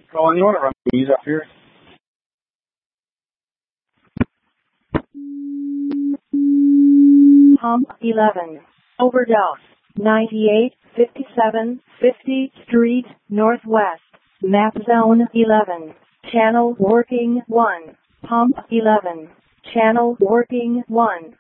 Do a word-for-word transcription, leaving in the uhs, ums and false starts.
Oh, and you want to run these up here? Pump eleven. Overdose. ninety-eight fifty-seven fifty Street, Northwest. Map Zone eleven. Channel working one. Pump eleven. Channel working one.